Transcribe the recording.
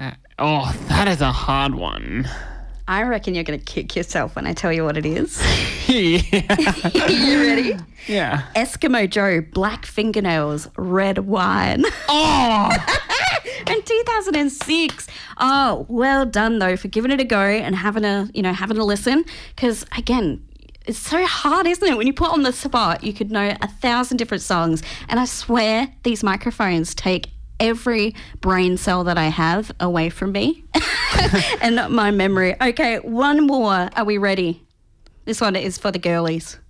That is a hard one. I reckon you're going to kick yourself when I tell you what it is. Yeah. You ready? Yeah. Eskimo Joe, black fingernails, red wine. Oh! In 2006. Oh, well done though for giving it a go and having a listen. Because again, it's so hard, isn't it? When you put on the spot, you could know 1,000 different songs. And I swear these microphones take every brain cell that I have away from me and my memory. Okay, one more. Are we ready? This one is for the girlies.